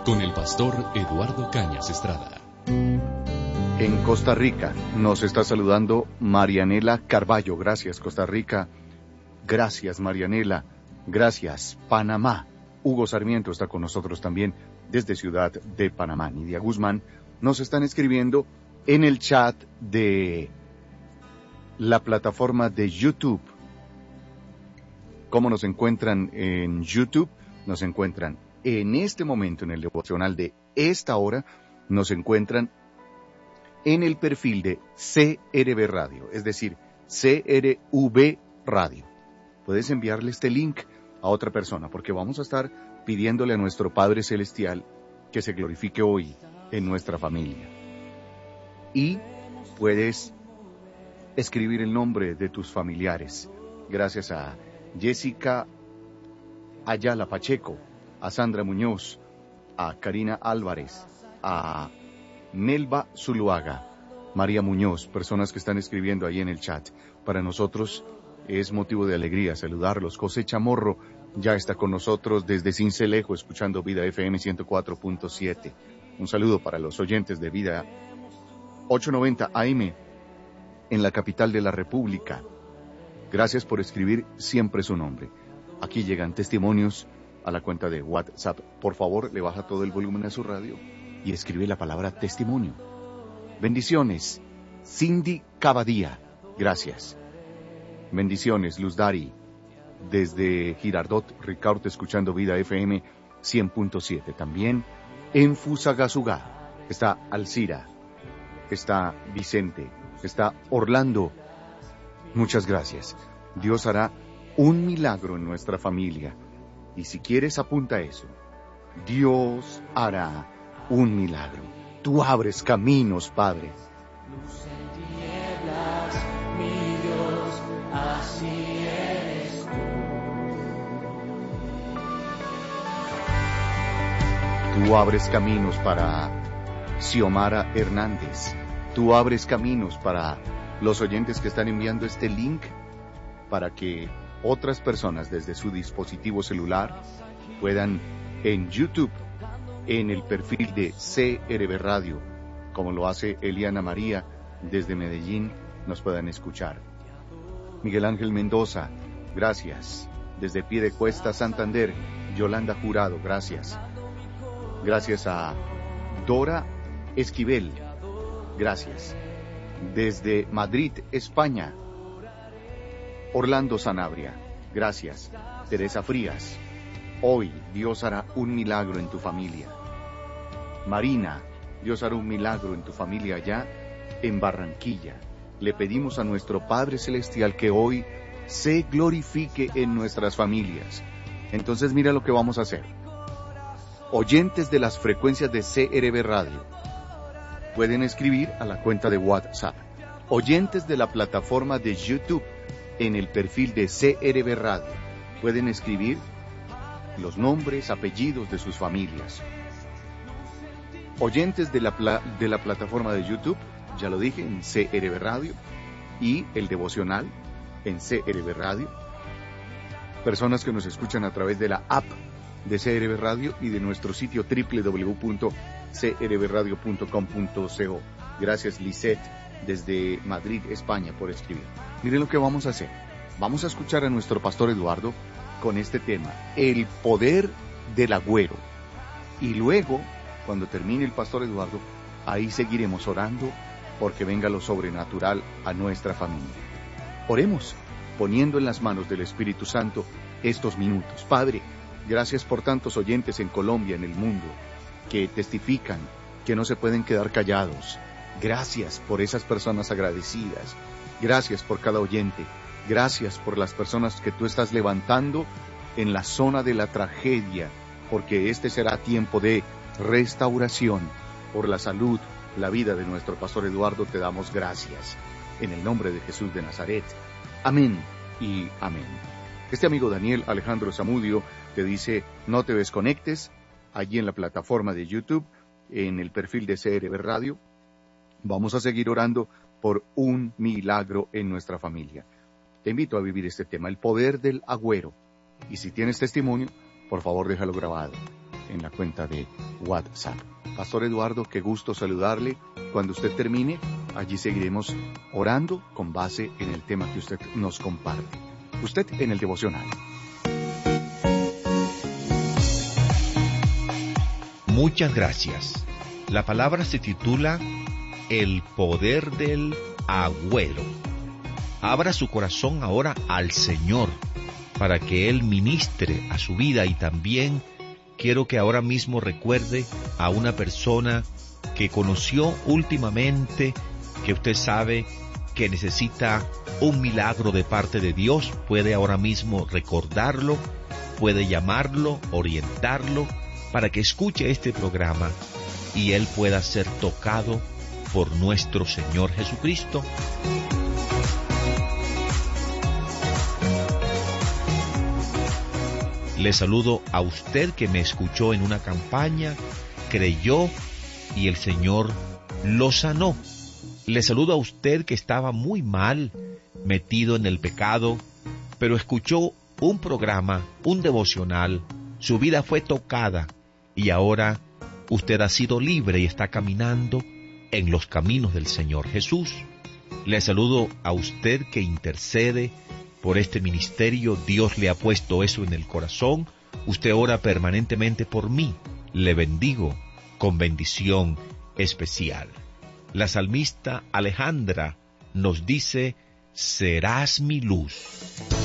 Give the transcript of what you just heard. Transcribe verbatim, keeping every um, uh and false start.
con el pastor Eduardo Cañas Estrada. En Costa Rica nos está saludando Marianela Carballo. Gracias, Costa Rica. Gracias, Marianela. Gracias, Panamá. Hugo Sarmiento está con nosotros también desde Ciudad de Panamá. Nidia Guzmán nos están escribiendo en el chat de la plataforma de YouTube. ¿Cómo nos encuentran en YouTube? Nos encuentran en este momento en el devocional de esta hora, nos encuentran en el perfil de C R V Radio, es decir, C R V Radio. Puedes enviarle este link a otra persona, porque vamos a estar pidiéndole a nuestro Padre Celestial que se glorifique hoy en nuestra familia. Y puedes escribir el nombre de tus familiares. Gracias a Jessica Ayala Pacheco, a Sandra Muñoz, a Karina Álvarez, a Nelva Zuluaga, María Muñoz, personas que están escribiendo ahí en el chat. Para nosotros es motivo de alegría saludarlos. José Chamorro ya está con nosotros desde Cincelejo, escuchando Vida F M ciento cuatro punto siete. Un saludo para los oyentes de Vida ochocientos noventa A M en la capital de la República. Gracias por escribir siempre su nombre. Aquí llegan testimonios a la cuenta de WhatsApp. Por favor, le baja todo el volumen a su radio y escribe la palabra testimonio. Bendiciones. Cindy Cavadía, gracias. Bendiciones, Luz Dari, desde Girardot, Ricaurte, escuchando Vida F M cien punto siete. También en Fusagasugá está Alcira, está Vicente, está Orlando. Muchas gracias. Dios hará un milagro en nuestra familia. Y si quieres, apunta eso. Dios hará un milagro. Tú abres caminos, Padre. Luz en tinieblas, mi Dios, así eres tú. Tú abres caminos para Xiomara Hernández. Tú abres caminos para los oyentes que están enviando este link para que otras personas desde su dispositivo celular puedan en YouTube, en el perfil de C R V Radio, como lo hace Eliana María desde Medellín, nos puedan escuchar. Miguel Ángel Mendoza, gracias. Desde Piedecuesta, Santander, Yolanda Jurado, gracias. Gracias a Dora Esquivel, gracias. Desde Madrid, España, Orlando Sanabria, gracias. Teresa Frías, hoy Dios hará un milagro en tu familia. Marina, Dios hará un milagro en tu familia allá en Barranquilla. Le pedimos a nuestro Padre Celestial que hoy se glorifique en nuestras familias. Entonces mira lo que vamos a hacer. Oyentes de las frecuencias de C R V Radio pueden escribir a la cuenta de WhatsApp. Oyentes de la plataforma de YouTube, en el perfil de C R V Radio, pueden escribir los nombres, apellidos de sus familias. Oyentes de la, pla- de la plataforma de YouTube, ya lo dije, en C R V Radio, y el devocional en C R V Radio. Personas que nos escuchan a través de la app de C R V Radio y de nuestro sitio doble u doble u doble u punto c r v radio punto com punto co. Gracias, Lisette, desde Madrid, España, por escribir. Miren lo que vamos a hacer. Vamos a escuchar a nuestro pastor Eduardo con este tema, el poder del agüero. Y luego, cuando termine el pastor Eduardo, ahí seguiremos orando porque venga lo sobrenatural a nuestra familia. Oremos, poniendo en las manos del Espíritu Santo estos minutos. Padre, gracias por tantos oyentes en Colombia, en el mundo, que testifican, que no se pueden quedar callados. Gracias por esas personas agradecidas. Gracias por cada oyente. Gracias por las personas que tú estás levantando en la zona de la tragedia, porque este será tiempo de restauración. Por la salud, la vida de nuestro pastor Eduardo, te damos gracias. En el nombre de Jesús de Nazaret. Amén y amén. Este amigo Daniel Alejandro Zamudio te dice, no te desconectes, allí en la plataforma de YouTube, en el perfil de C R V Radio. Vamos a seguir orando por un milagro en nuestra familia. Te invito a vivir este tema, el poder del agüero. Y si tienes testimonio, por favor déjalo grabado. en la cuenta de WhatsApp. Pastor Eduardo, qué gusto saludarle. Cuando usted termine, allí seguiremos orando con base en el tema que usted nos comparte. Usted en el devocional. Muchas gracias. La palabra se titula El poder del agüero. Abra su corazón ahora al Señor para que Él ministre a su vida, y también quiero que ahora mismo recuerde a una persona que conoció últimamente, que usted sabe que necesita un milagro de parte de Dios. Puede ahora mismo recordarlo, puede llamarlo, orientarlo, para que escuche este programa y él pueda ser tocado por nuestro Señor Jesucristo. Le saludo a usted que me escuchó en una campaña, creyó y el Señor lo sanó. Le saludo a usted que estaba muy mal, metido en el pecado, pero escuchó un programa, un devocional, su vida fue tocada y ahora usted ha sido libre y está caminando en los caminos del Señor Jesús. Le saludo a usted que intercede por este ministerio. Dios le ha puesto eso en el corazón. Usted ora permanentemente por mí. Le bendigo con bendición especial. La salmista Alejandra nos dice: serás mi luz.